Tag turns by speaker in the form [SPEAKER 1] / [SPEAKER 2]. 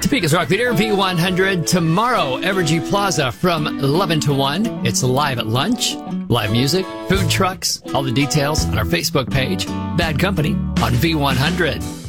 [SPEAKER 1] Topeka's Rock Theater, V100, tomorrow, Evergy Plaza from 11 to 1. It's live at lunch, live music, food trucks, all the details on our Facebook page, Bad Company on V100.